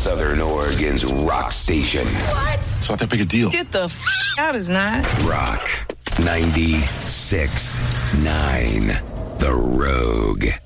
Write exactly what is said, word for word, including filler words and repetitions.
Southern Oregon's rock station. What? It's not that big a deal. Get the f*** out, is not. Rock ninety-six point nine. The Rogue.